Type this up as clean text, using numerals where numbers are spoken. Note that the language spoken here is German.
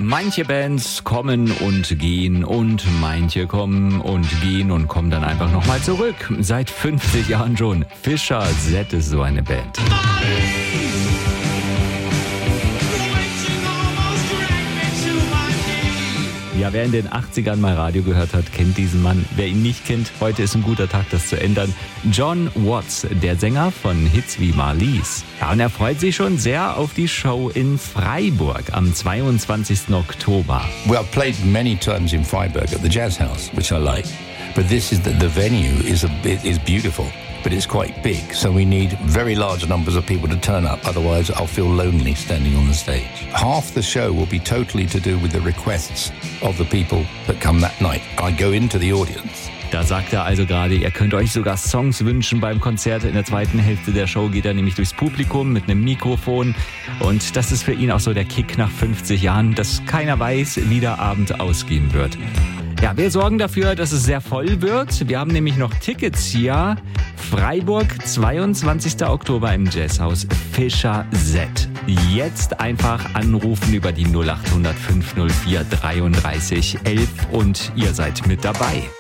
Manche Bands kommen und gehen und manche kommen und gehen und kommen dann einfach nochmal zurück. Seit 50 Jahren schon. Fischer Z ist so eine Band. Ja, wer in den 80ern mal Radio gehört hat, kennt diesen Mann. Wer ihn nicht kennt, heute ist ein guter Tag, das zu ändern. John Watts, der Sänger von Hits wie Marlies. Ja, und er freut sich schon sehr auf die Show in Freiburg am 22. Oktober. Well, I've played many times in Freiburg at the Jazz House, which I like. But this is the venue is beautiful. But it's quite big, so we need very large numbers of people to turn up, otherwise I'll feel lonely standing on the stage. Half the show will be totally to do with the requests of the people that come that night. I go into the audience. Da sagt er also gerade, ihr könnt euch sogar Songs wünschen beim Konzert. In der zweiten Hälfte der Show geht er nämlich durchs Publikum mit einem Mikrofon. Und das ist für ihn auch so der Kick nach 50 Jahren, dass keiner weiß, wie der Abend ausgehen wird. Ja, wir sorgen dafür, dass es sehr voll wird. Wir haben nämlich noch Tickets hier. Freiburg, 22. Oktober im Jazzhaus Fischer Z. Jetzt einfach anrufen über die 0800 504 33 11 und ihr seid mit dabei.